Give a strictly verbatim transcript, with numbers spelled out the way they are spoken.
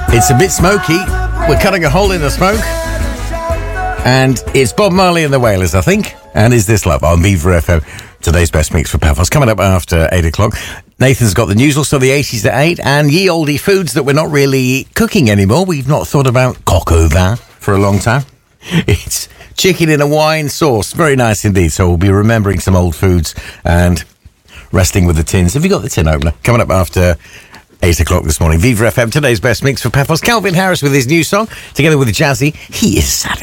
It's a bit smoky. We're cutting a hole in the smoke. And it's Bob Marley and the Wailers, I think. And Is This Love on Viva F M. Today's best mix for Paphos. Coming up after eight o'clock. Nathan's got the news, also the eighties at eight. And ye olde foods that we're not really cooking anymore. We've not thought about coq au vin for a long time. It's chicken in a wine sauce. Very nice indeed. So we'll be remembering some old foods and resting with the tins. Have you got the tin opener? Coming up after eight o'clock this morning. Viva F M, today's best mix for Paphos. Calvin Harris with his new song, together with Jazzy. He is savage.